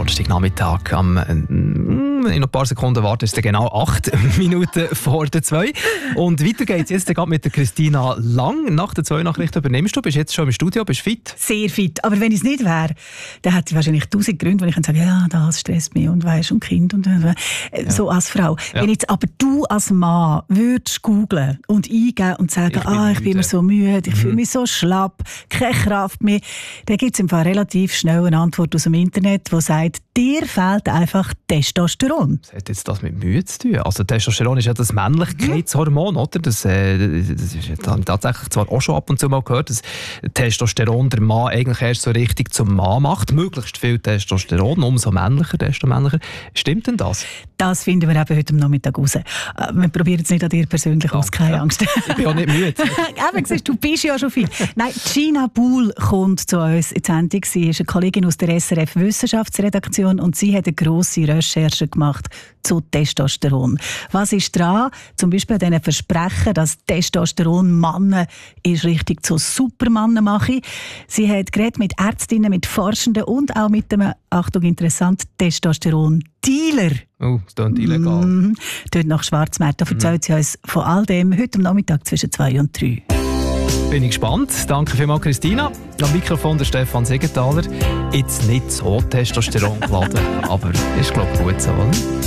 Donnerstagnachmittag. In ein paar Sekunden warten ist es genau 8 Minuten vor der 2. Und weiter geht's jetzt mit der Christina Lang. Nach der 2 Nachricht übernimmst du. Bist jetzt schon im Studio, bist fit? Sehr fit. Aber wenn ich es nicht wäre, dann hätte ich wahrscheinlich 1000 Gründe, wo ich sagen ja, das stresst mich und weisst und Kind und so als Frau. Ja. Wenn jetzt aber du als Mann würdest googlen und eingeben und sagen, ich bin immer so müde, ich fühle mich so schlapp, keine Kraft mehr, dann gibt es im Fall relativ schnell eine Antwort aus dem Internet, die sagt, dir fehlt einfach Testosteron. Was hat jetzt das mit Mühe zu tun? Also Testosteron ist ja das Männlichkeitshormon, oder? Das ist tatsächlich zwar auch schon ab und zu mal gehört, dass Testosteron der Mann eigentlich erst so richtig zum Mann macht. Möglichst viel Testosteron, umso männlicher, desto männlicher. Stimmt denn das? Das finden wir eben heute Nachmittag raus. Wir probieren es nicht an dir persönlich aus, keine Angst. Ich bin auch nicht müde. Eben, siehst, du bist ja schon viel. Nein, Gina Buhl kommt zu uns in die Sendung. Sie ist eine Kollegin aus der SRF-Wissenschaftsredaktion und sie hat eine grosse Recherche gemacht zu Testosteron. Was ist dran? Zum Beispiel an diesen Versprechen, dass Testosteron Männer ist richtig zu Supermannen mache. Sie hat geredet mit Ärztinnen, mit Forschenden und auch mit einem, Achtung interessant, Testosteron-Dealer. Oh, das klingt illegal. Dort nach Schwarzmarkt. Da erzählt sie uns von all dem heute am Nachmittag zwischen 2 und 3. Bin ich gespannt. Danke vielmals, Christina. Am Mikrofon der Stefan Segenthaler. Jetzt nicht so Testosteron geladen, aber ist, glaube ich, gut so, oder?